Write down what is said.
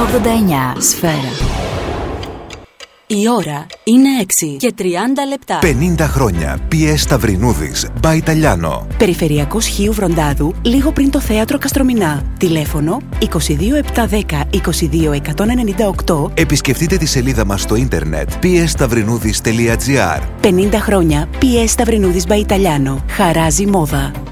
89. Σφαίρα. Η ώρα είναι 6 και 30 λεπτά. 50 χρόνια. PS Σταυρινούδης, by Italiano. Περιφερειακός Χίου Βροντάδου, λίγο πριν το θέατρο Καστρομηνά. Τηλέφωνο 22710 22198. Επισκεφτείτε τη σελίδα μας στο ίντερνετ psstαυρινούδης.gr. 50 χρόνια PS Σταυρινούδης by Italiano. Χαράζει μόδα.